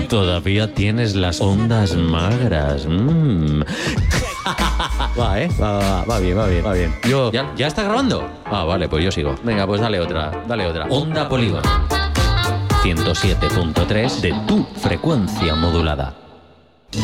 Todavía tienes las ondas magras. Va, ¿eh? Va bien. Yo, ¿ya está grabando? Ah, vale, pues yo sigo. Venga, pues dale otra. Onda Polígono. 107.3 de tu frecuencia modulada.